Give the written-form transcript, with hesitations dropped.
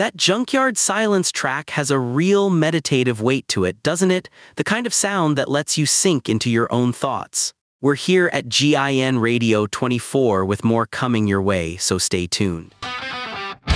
That Junkyard Silence track has a real meditative weight to it, doesn't it? The kind of sound that lets you sink into your own thoughts. We're here at GIN Radio 24 with more coming your way, so stay tuned.